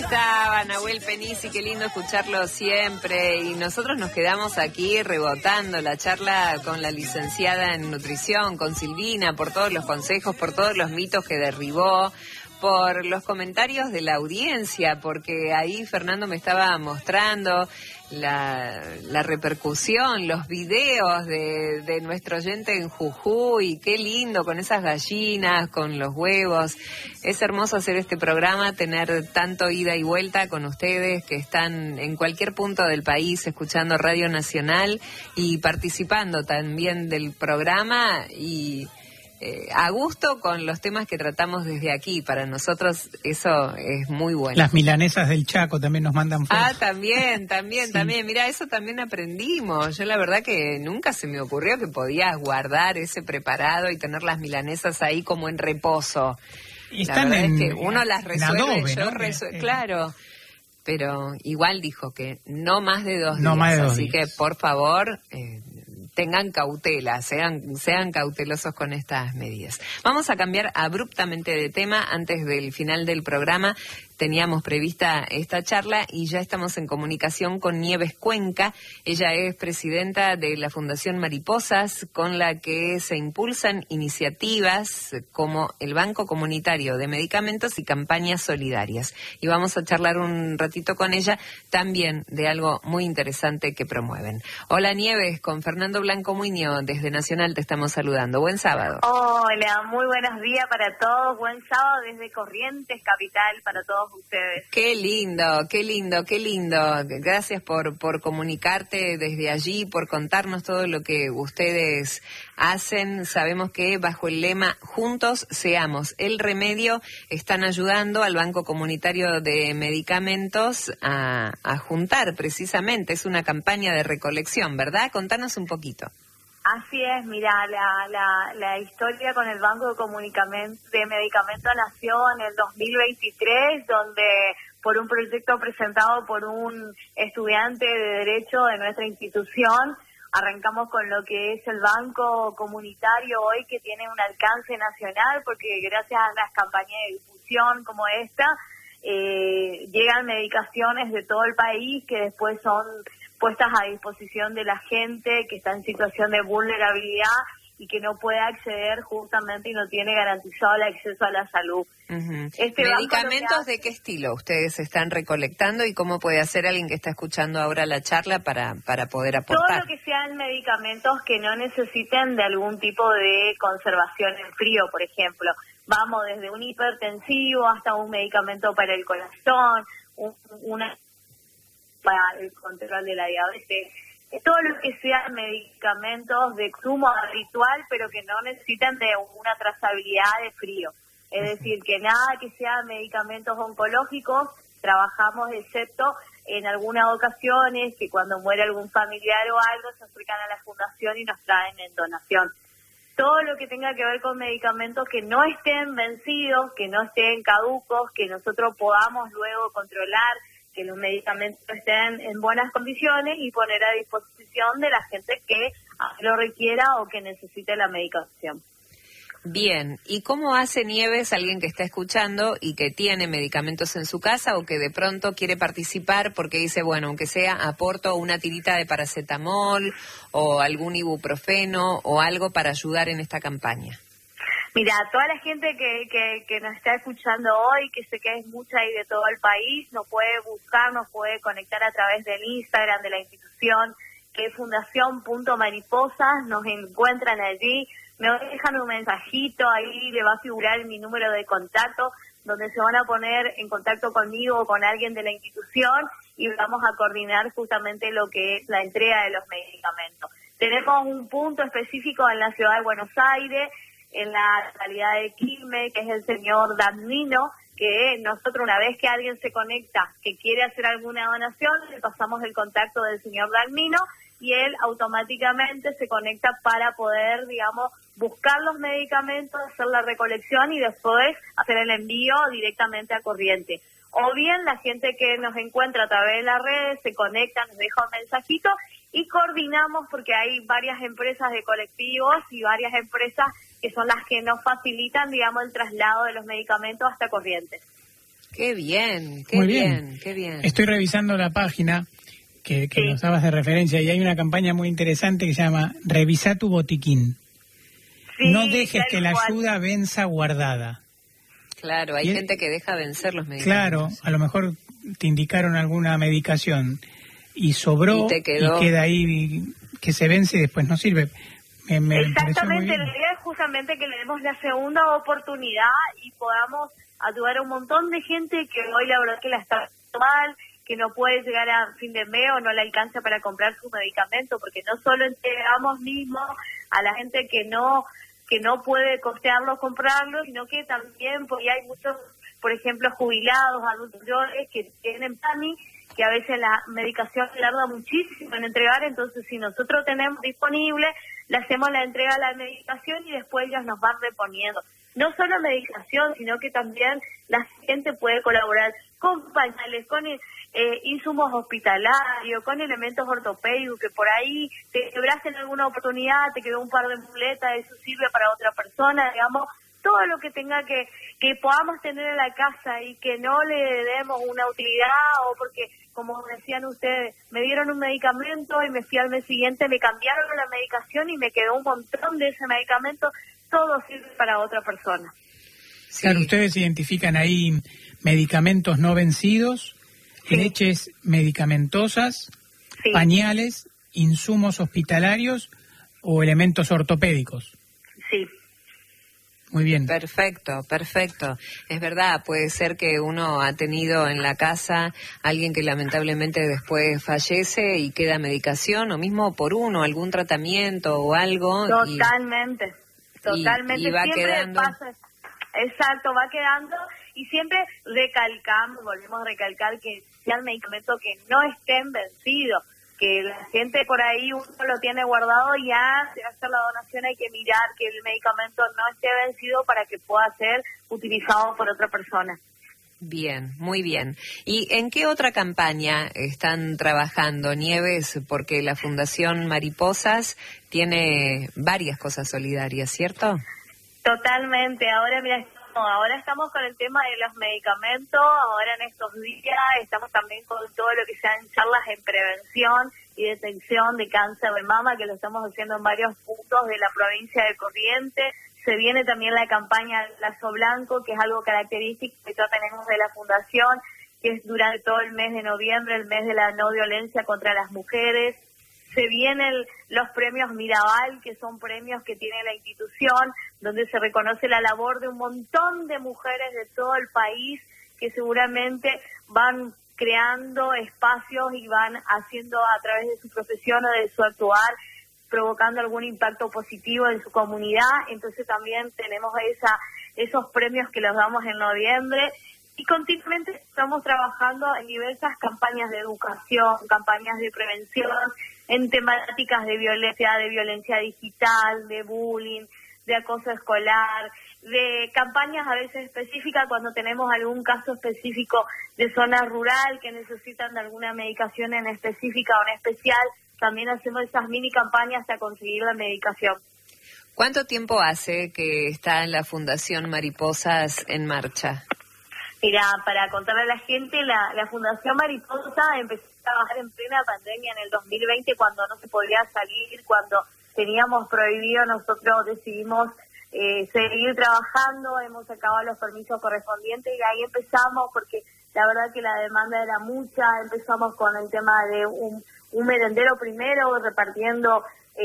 estaba Nahuel Penisi? Qué lindo escucharlo siempre. Y nosotros nos quedamos aquí rebotando la charla con la licenciada en nutrición, con Silvina, por todos los consejos, por todos los mitos que derribó, por los comentarios de la audiencia, porque ahí Fernando me estaba mostrando la repercusión, los videos de nuestro oyente en Jujuy. Qué lindo, con esas gallinas, con los huevos. Es hermoso hacer este programa, tener tanto ida y vuelta con ustedes que están en cualquier punto del país escuchando Radio Nacional y participando también del programa y a gusto con los temas que tratamos desde aquí. Para nosotros eso es muy bueno. Las milanesas del Chaco también nos mandan fotos. Ah, también. Mira, eso también aprendimos. Yo la verdad que nunca se me ocurrió que podías guardar ese preparado y tener las milanesas ahí como en reposo. Están la verdad es que uno las resuelve, Adobe, yo ¿no? claro. Pero igual dijo que no más de 2 días. No más de 2 así días. Que por favor tengan cautela, sean cautelosos con estas medidas. Vamos a cambiar abruptamente de tema. Antes del final del programa teníamos prevista esta charla y ya estamos en comunicación con Nieves Cuenca. Ella es presidenta de la Fundación Mariposas, con la que se impulsan iniciativas como el Banco Comunitario de Medicamentos y campañas solidarias. Y vamos a charlar un ratito con ella también de algo muy interesante que promueven. Hola Nieves, con Fernando Blanco Muñoz desde Nacional te estamos saludando. Buen sábado. Hola, muy buenos días para todos. Buen sábado desde Corrientes, capital, para todos ustedes. Qué lindo. Gracias por comunicarte desde allí, por contarnos todo lo que ustedes hacen. Sabemos que bajo el lema Juntos Seamos el Remedio están ayudando al Banco Comunitario de Medicamentos a juntar precisamente. Es una campaña de recolección, ¿verdad? Contanos un poquito. Así es, mira, la historia con el Banco de Medicamentos nació en el 2023, donde por un proyecto presentado por un estudiante de Derecho de nuestra institución, arrancamos con lo que es el Banco Comunitario hoy, que tiene un alcance nacional, porque gracias a las campañas de difusión como esta, llegan medicaciones de todo el país que después son puestas a disposición de la gente que está en situación de vulnerabilidad y que no puede acceder justamente y no tiene garantizado el acceso a la salud. Uh-huh. ¿Medicamentos de qué estilo ustedes están recolectando y cómo puede hacer alguien que está escuchando ahora la charla para poder aportar? Todo lo que sean medicamentos que no necesiten de algún tipo de conservación en frío, por ejemplo. Vamos desde un hipertensivo hasta un medicamento para el corazón, una para el control de la diabetes, todo lo que sean medicamentos de consumo habitual, pero que no necesitan de una trazabilidad de frío. Es decir, que nada que sean medicamentos oncológicos trabajamos, excepto en algunas ocasiones que cuando muere algún familiar o algo se acercan a la fundación y nos traen en donación. Todo lo que tenga que ver con medicamentos que no estén vencidos, que no estén caducos, que nosotros podamos luego controlar que los medicamentos estén en buenas condiciones y poner a disposición de la gente que lo requiera o que necesite la medicación. Bien, ¿y cómo hace Nieves alguien que está escuchando y que tiene medicamentos en su casa o que de pronto quiere participar porque dice, bueno, aunque sea aporto una tirita de paracetamol o algún ibuprofeno o algo para ayudar en esta campaña? Mira, toda la gente que nos está escuchando hoy, que sé que es mucha y de todo el país, nos puede buscar, nos puede conectar a través del Instagram de la institución, que es fundación.mariposas, nos encuentran allí, me dejan un mensajito, ahí le va a figurar mi número de contacto, donde se van a poner en contacto conmigo o con alguien de la institución y vamos a coordinar justamente lo que es la entrega de los medicamentos. Tenemos un punto específico en la ciudad de Buenos Aires, en la localidad de Quilmes, que es el señor Damnino, que nosotros una vez que alguien se conecta, que quiere hacer alguna donación, le pasamos el contacto del señor Damnino y él automáticamente se conecta para poder, digamos, buscar los medicamentos, hacer la recolección y después hacer el envío directamente a Corrientes. O bien la gente que nos encuentra a través de las redes se conecta, nos deja un mensajito y coordinamos porque hay varias empresas de colectivos y varias empresas que son las que nos facilitan, digamos, el traslado de los medicamentos hasta Corrientes. Qué bien, Muy bien. qué bien. Estoy revisando la página que Sí. nos dabas de referencia y hay una campaña muy interesante que se llama Revisa tu botiquín. Sí, No dejes tal que la cual. ayuda venza guardada. Claro, hay Y gente que deja vencer los Claro, medicamentos. a lo mejor te indicaron alguna medicación y sobró Y te quedó. y queda ahí que se vence y después no sirve. Me pareció muy Exactamente, bien. la idea es justamente que le demos la segunda oportunidad y podamos ayudar a un montón de gente que hoy la verdad que la está pasando mal, que no puede llegar a fin de mes o no le alcanza para comprar su medicamento, porque no solo entregamos mismo a la gente que no puede costearlo, comprarlo, sino que también porque hay muchos, por ejemplo, jubilados, adultos mayores que tienen PAMI, que a veces la medicación tarda muchísimo en entregar, entonces si nosotros tenemos disponible, le hacemos la entrega de la medicación y después ellos nos van reponiendo. No solo medicación, sino que también la gente puede colaborar con pañales, con insumos hospitalarios, con elementos ortopédicos, que por ahí te quebraste en alguna oportunidad, te quedó un par de muletas, eso sirve para otra persona, digamos, todo lo que tenga que podamos tener en la casa y que no le demos una utilidad o porque, como decían ustedes, me dieron un medicamento y me fui al mes siguiente, me cambiaron la medicación y me quedó un montón de ese medicamento, todo sirve para otra persona. Sí. Claro, ustedes identifican ahí medicamentos no vencidos, Sí. leches medicamentosas, Sí. pañales, insumos hospitalarios o elementos ortopédicos. Sí. Muy bien. Perfecto, perfecto. Es verdad, puede ser que uno ha tenido en la casa alguien que lamentablemente después fallece y queda medicación, o mismo por uno, algún tratamiento o algo. Totalmente, totalmente. y va Siempre quedando. pasa, exacto, va quedando y siempre recalcamos, volvemos a recalcar que sean medicamentos que no estén vencidos, que la gente por ahí uno lo tiene guardado y antes de hacer la donación hay que mirar que el medicamento no esté vencido para que pueda ser utilizado por otra persona. Bien, muy bien. ¿Y en qué otra campaña están trabajando, Nieves? Porque la Fundación Mariposas tiene varias cosas solidarias, ¿cierto? Totalmente. Ahora, mira, ahora estamos con el tema de los medicamentos, ahora en estos días estamos también con todo lo que sean charlas en prevención y detección de cáncer de mama, que lo estamos haciendo en varios puntos de la provincia de Corrientes. Se viene también la campaña Lazo Blanco, que es algo característico que ya tenemos de la Fundación, que es durante todo el mes de noviembre, el mes de la no violencia contra las mujeres. Se vienen los premios Mirabal, que son premios que tiene la institución, donde se reconoce la labor de un montón de mujeres de todo el país que seguramente van creando espacios y van haciendo a través de su profesión o de su actuar, provocando algún impacto positivo en su comunidad. Entonces también tenemos esos premios que los damos en noviembre. Y continuamente estamos trabajando en diversas campañas de educación, campañas de prevención, en temáticas de violencia digital, de bullying, de acoso escolar, de campañas a veces específicas cuando tenemos algún caso específico de zona rural que necesitan de alguna medicación en específica o en especial. También hacemos esas mini campañas hasta conseguir la medicación. ¿Cuánto tiempo hace que está la Fundación Mariposas en marcha? Mira, para contarle a la gente, la Fundación Mariposa empezó a trabajar en plena pandemia en el 2020, cuando no se podía salir, cuando teníamos prohibido, nosotros decidimos seguir trabajando, hemos sacado los permisos correspondientes y ahí empezamos, porque la verdad que la demanda era mucha. Empezamos con el tema de un merendero primero, repartiendo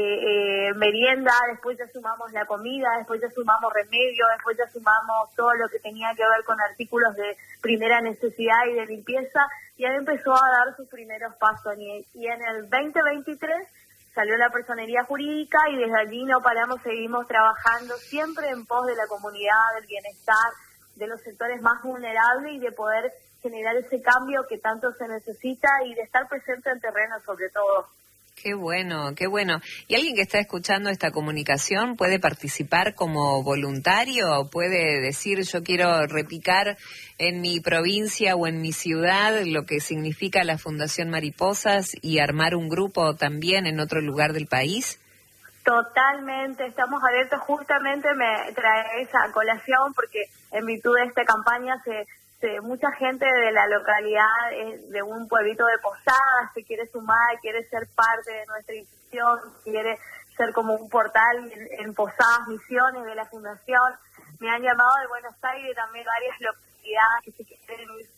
merienda, después ya sumamos la comida, después ya sumamos remedio, después ya sumamos todo lo que tenía que ver con artículos de primera necesidad y de limpieza, y ahí empezó a dar sus primeros pasos. Y en el 2023 salió la personería jurídica y desde allí no paramos, seguimos trabajando siempre en pos de la comunidad, del bienestar, de los sectores más vulnerables y de poder generar ese cambio que tanto se necesita y de estar presente en terreno sobre todo. Qué bueno, qué bueno. ¿Y alguien que está escuchando esta comunicación puede participar como voluntario? ¿Puede decir yo quiero replicar en mi provincia o en mi ciudad lo que significa la Fundación Mariposas y armar un grupo también en otro lugar del país? Totalmente, estamos abiertos. Justamente me trae esa colación porque en virtud de esta campaña se mucha gente de la localidad, de un pueblito de Posadas, se quiere sumar, quiere ser parte de nuestra institución, quiere ser como un portal en Posadas Misiones de la Fundación. Me han llamado de Buenos Aires también varias localidades que se quieren ir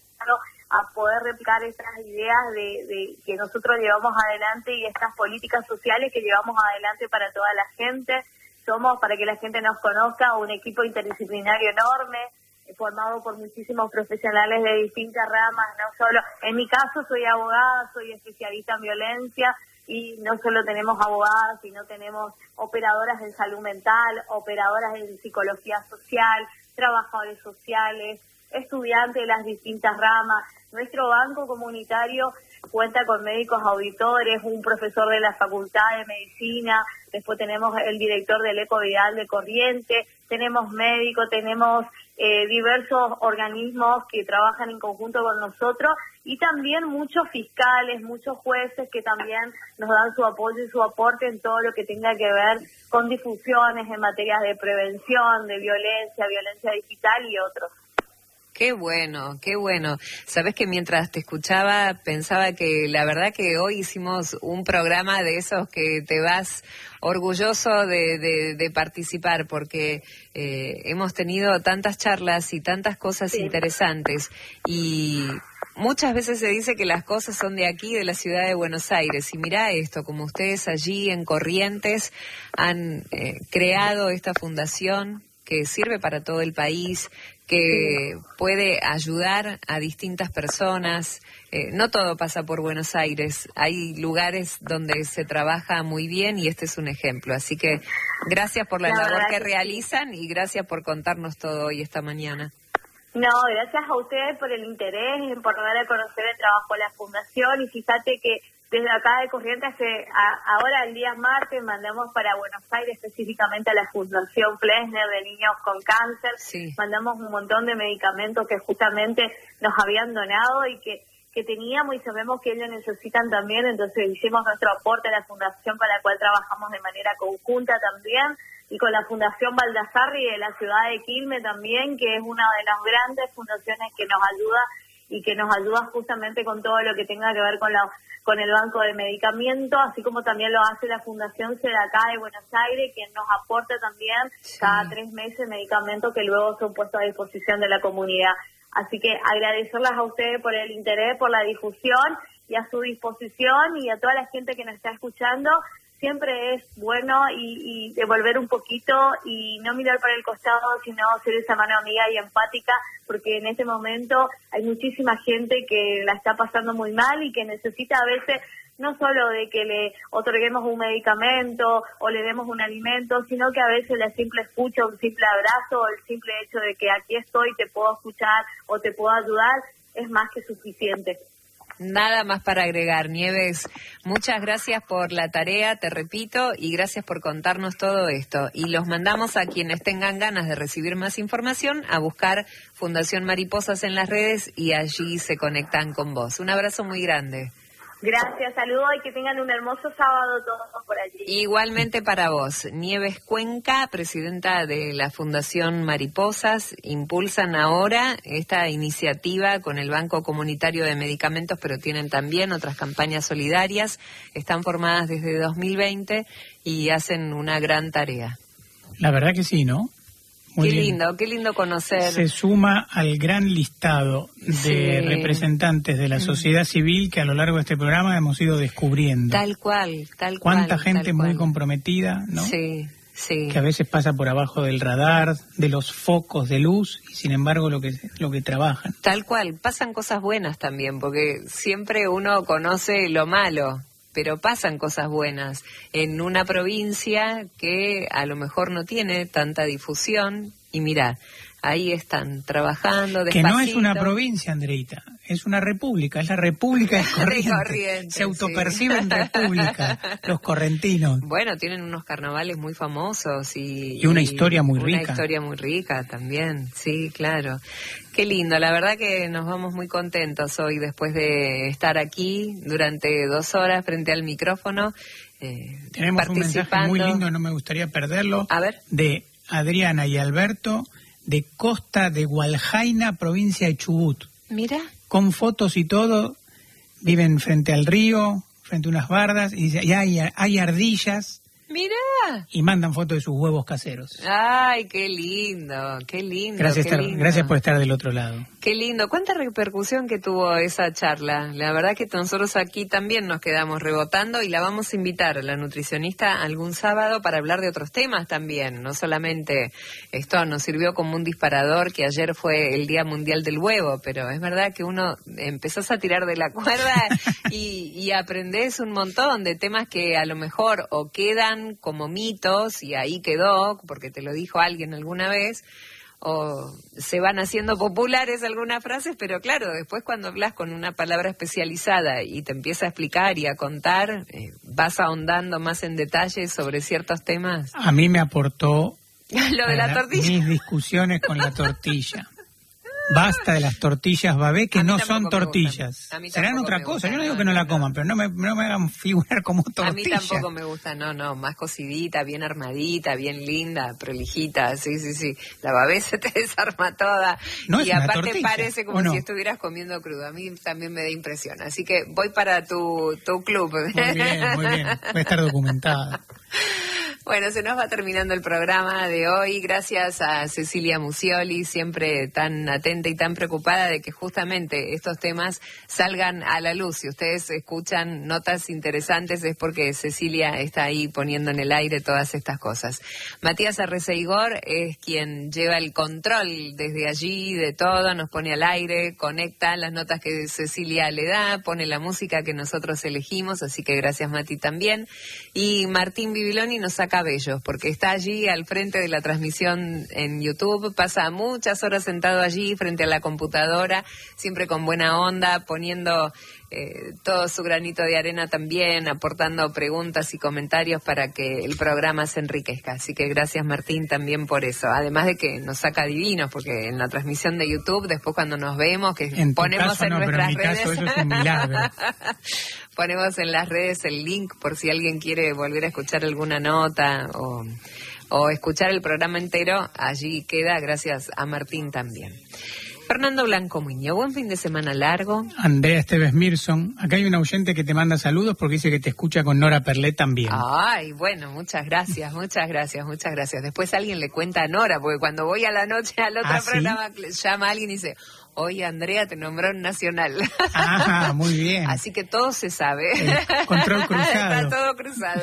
a poder replicar estas ideas de que nosotros llevamos adelante y estas políticas sociales que llevamos adelante para toda la gente. Somos, para que la gente nos conozca, un equipo interdisciplinario enorme, formado por muchísimos profesionales de distintas ramas, no solo, en mi caso soy abogada, soy especialista en violencia, y no solo tenemos abogadas, sino tenemos operadoras en salud mental, operadoras en psicología social, trabajadores sociales, estudiantes de las distintas ramas. Nuestro banco comunitario cuenta con médicos auditores, un profesor de la Facultad de Medicina, después tenemos el director del Eco Vidal de Corrientes, tenemos médicos, tenemos diversos organismos que trabajan en conjunto con nosotros, y también muchos fiscales, muchos jueces que también nos dan su apoyo y su aporte en todo lo que tenga que ver con difusiones en materias de prevención, de violencia, violencia digital y otros. Qué bueno, qué bueno. Sabes que mientras te escuchaba pensaba que la verdad que hoy hicimos un programa de esos que te vas orgulloso de participar, porque hemos tenido tantas charlas y tantas cosas interesantes, y muchas veces se dice que las cosas son de aquí, de la ciudad de Buenos Aires, y mirá esto, como ustedes allí en Corrientes han creado esta fundación que sirve para todo el país, que puede ayudar a distintas personas. No todo pasa por Buenos Aires, hay lugares donde se trabaja muy bien y este es un ejemplo. Así que gracias por la labor que realizan y gracias por contarnos todo hoy esta mañana. No, gracias a ustedes por el interés, por dar a conocer el trabajo de la Fundación, y fíjate que desde acá de Corrientes, ahora el día martes mandamos para Buenos Aires, específicamente a la Fundación Plesner de Niños con Cáncer. Sí. Mandamos un montón de medicamentos que justamente nos habían donado y que teníamos, y sabemos que ellos necesitan también, entonces hicimos nuestro aporte a la Fundación, para la cual trabajamos de manera conjunta también, y con la Fundación Baldassarri de la ciudad de Quilmes también, que es una de las grandes fundaciones que nos ayuda y que nos ayuda justamente con todo lo que tenga que ver con el banco de medicamentos, así como también lo hace la Fundación SEDACA de Buenos Aires, que nos aporta también cada 3 meses medicamentos que luego son puestos a disposición de la comunidad. Así que agradecerles a ustedes por el interés, por la difusión, y a su disposición, y a toda la gente que nos está escuchando. Siempre es bueno y devolver un poquito y no mirar para el costado, sino ser esa mano amiga y empática, porque en este momento hay muchísima gente que la está pasando muy mal y que necesita a veces no solo de que le otorguemos un medicamento o le demos un alimento, sino que a veces la simple escucha, un simple abrazo, o el simple hecho de que aquí estoy, te puedo escuchar o te puedo ayudar, es más que suficiente. Nada más para agregar, Nieves. Muchas gracias por la tarea, te repito, y gracias por contarnos todo esto. Y los mandamos a quienes tengan ganas de recibir más información a buscar Fundación Mariposas en las redes y allí se conectan con vos. Un abrazo muy grande. Gracias, saludos y que tengan un hermoso sábado todos por allí. Igualmente para vos. Nieves Cuenca, presidenta de la Fundación Mariposas, impulsan ahora esta iniciativa con el Banco Comunitario de Medicamentos, pero tienen también otras campañas solidarias. Están formadas desde 2020 y hacen una gran tarea. La verdad que sí, ¿no? Muy qué lindo conocer. Se suma al gran listado de representantes de la sociedad civil que a lo largo de este programa hemos ido descubriendo. Tal cual. Cuánta gente muy comprometida, ¿no? Sí. Que a veces pasa por abajo del radar, de los focos de luz, y sin embargo lo que trabajan. Tal cual, pasan cosas buenas también, porque siempre uno conoce lo malo, pero pasan cosas buenas en una provincia que a lo mejor no tiene tanta difusión, y mirá, ahí están trabajando despacito. Que no es una provincia, Andreita, es una república, es la República de Corrientes. Se autoperciben república los correntinos. Bueno, tienen unos carnavales muy famosos y una historia muy rica. Una historia muy rica también, sí, claro. Qué lindo, la verdad que nos vamos muy contentos hoy después de estar aquí durante 2 horas frente al micrófono. Tenemos un mensaje muy lindo, no me gustaría perderlo. A ver. De Adriana y Alberto de Costa de Hualjaina, provincia de Chubut. Mira. Con fotos y todo, viven frente al río, frente a unas bardas, y dice, hay ardillas. Mira. Y mandan fotos de sus huevos caseros. Ay, qué lindo, qué lindo. Gracias por estar del otro lado. Qué lindo. ¿Cuánta repercusión que tuvo esa charla? La verdad que nosotros aquí también nos quedamos rebotando y la vamos a invitar a la nutricionista algún sábado para hablar de otros temas también. No solamente esto nos sirvió como un disparador, que ayer fue el Día Mundial del Huevo, pero es verdad que uno empezás a tirar de la cuerda y aprendés un montón de temas que a lo mejor o quedan como mitos y ahí quedó, porque te lo dijo alguien alguna vez, o se van haciendo populares algunas frases, pero claro, después cuando hablas con una palabra especializada y te empieza a explicar y a contar, vas ahondando más en detalle sobre ciertos temas. A mí me aportó lo de la tortilla. Mis discusiones con la tortilla. Basta de las tortillas babé, que no son tortillas. Serán otra cosa. Yo no digo que no la coman, pero no me hagan figurar como tortilla. A mí tampoco me gusta, no, más cocidita, bien armadita, bien linda, prolijita, sí. La babé se te desarma toda. No, y es aparte tortilla, parece como si estuvieras comiendo crudo. A mí también me da impresión. Así que voy para tu club. Muy bien. Voy a estar documentada. Bueno, se nos va terminando el programa de hoy. Gracias a Cecilia Musioli, siempre tan atenta y tan preocupada de que justamente estos temas salgan a la luz. Si ustedes escuchan notas interesantes es porque Cecilia está ahí poniendo en el aire todas estas cosas. Matías Arreceigor es quien lleva el control desde allí de todo, nos pone al aire, conecta las notas que Cecilia le da, pone la música que nosotros elegimos, así que gracias Mati también. Y Martín Bibiloni nos saca bellos, porque está allí al frente de la transmisión en YouTube, pasa muchas horas sentado allí frente a la computadora, siempre con buena onda, poniendo todo su granito de arena también, aportando preguntas y comentarios para que el programa se enriquezca. Así que gracias Martín también por eso, además de que nos saca divinos, porque en la transmisión de YouTube, después cuando nos vemos, que en ponemos caso, en no, nuestras pero en mi redes, caso eso es un milagro. Ponemos en las redes el link por si alguien quiere volver a escuchar alguna nota o escuchar el programa entero, allí queda, gracias a Martín también. Fernando Blanco Muñoz, buen fin de semana largo. Andrea Esteves Mirson, acá hay un oyente que te manda saludos porque dice que te escucha con Nora Perlet también. Ay, bueno, muchas gracias. Después alguien le cuenta a Nora, porque cuando voy a la noche al otro programa, llama a alguien y dice, oye Andrea, te nombró en Nacional. Ah, muy bien. Así que todo se sabe. Control cruzado. Está todo cruzado.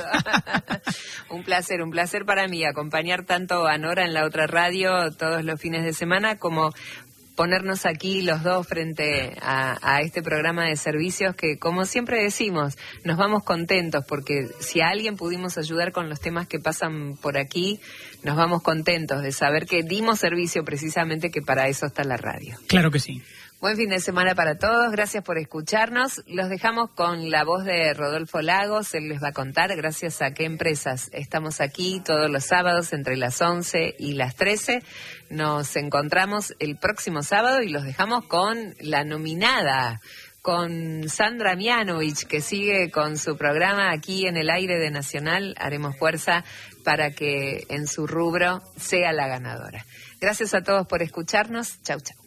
Un placer para mí acompañar tanto a Nora en la otra radio todos los fines de semana como ponernos aquí los dos frente a este programa de servicios que, como siempre decimos, nos vamos contentos porque si a alguien pudimos ayudar con los temas que pasan por aquí, nos vamos contentos de saber que dimos servicio precisamente, que para eso está la radio. Claro que sí. Buen fin de semana para todos, gracias por escucharnos. Los dejamos con la voz de Rodolfo Lagos, él les va a contar gracias a qué empresas estamos aquí todos los sábados entre las 11 y las 13. Nos encontramos el próximo sábado y los dejamos con la nominada, con Sandra Mianovich, que sigue con su programa aquí en el aire de Nacional. Haremos fuerza para que en su rubro sea la ganadora. Gracias a todos por escucharnos. Chau, chau.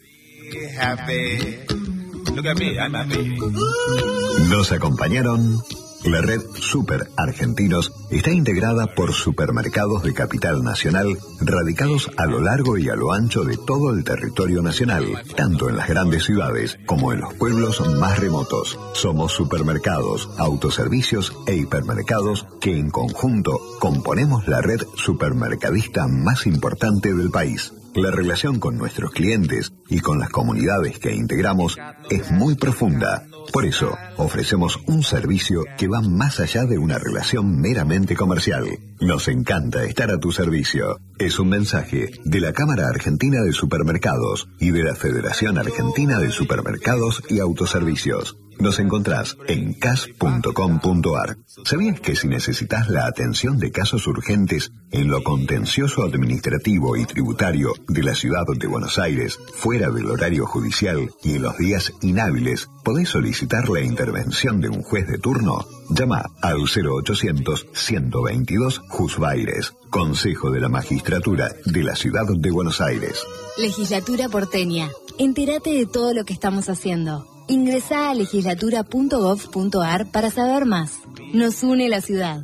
Nos acompañaron. La red Super Argentinos está integrada por supermercados de capital nacional radicados a lo largo y a lo ancho de todo el territorio nacional, tanto en las grandes ciudades como en los pueblos más remotos. Somos supermercados, autoservicios e hipermercados que en conjunto componemos la red supermercadista más importante del país. La relación con nuestros clientes y con las comunidades que integramos es muy profunda. Por eso, ofrecemos un servicio que va más allá de una relación meramente comercial. Nos encanta estar a tu servicio. Es un mensaje de la Cámara Argentina de Supermercados y de la Federación Argentina de Supermercados y Autoservicios. Nos encontrás en cas.com.ar. ¿Sabías que si necesitas la atención de casos urgentes en lo contencioso administrativo y tributario de la ciudad de Buenos Aires, fuera del horario judicial y en los días inhábiles, podés solicitar la intervención de un juez de turno? Llama al 0800-122 Juzbaires, Consejo de la Magistratura de la ciudad de Buenos Aires. Legislatura porteña. Entérate de todo lo que estamos haciendo. Ingresá a legislatura.gov.ar para saber más. Nos une la ciudad.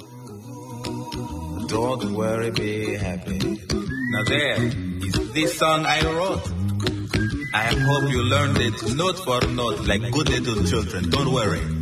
Don't worry, be happy. Now there is this song I wrote. I hope you learned it note for note like good little children. Don't worry.